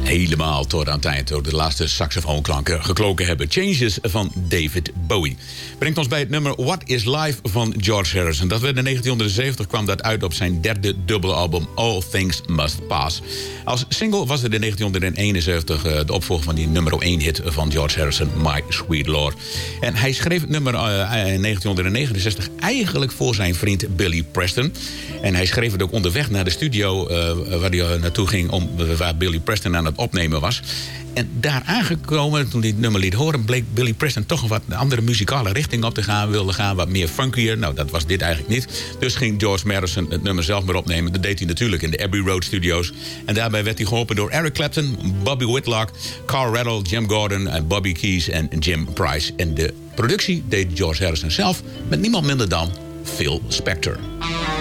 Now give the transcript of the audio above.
helemaal tot aan het eind door de laatste saxofoonklanken geklonken hebben. Changes van David Bowie. Brengt ons bij het nummer What is Life van George Harrison. Dat werd in 1970, kwam dat uit op zijn derde dubbelalbum All Things Must Pass. Als single was het in 1971 de opvolger van die nummer 1 hit van George Harrison, My Sweet Lord. En hij schreef het nummer in 1969 eigenlijk voor zijn vriend Billy Preston. En hij schreef het ook onderweg naar de studio waar hij naartoe ging, waar Billy Preston aan het opnemen was. En daar aangekomen, toen hij het nummer liet horen, bleek Billy Preston toch een wat andere muzikale richting op te gaan. Wilde gaan, wat meer funkier. Nou, dat was dit eigenlijk niet. Dus ging George Harrison het nummer zelf maar opnemen. Dat deed hij natuurlijk in de Abbey Road Studios. En daarbij werd hij geholpen door Eric Clapton, Bobby Whitlock, Carl Rattle, Jim Gordon, Bobby Keys en Jim Price. En de productie deed George Harrison zelf met niemand minder dan Phil Spector.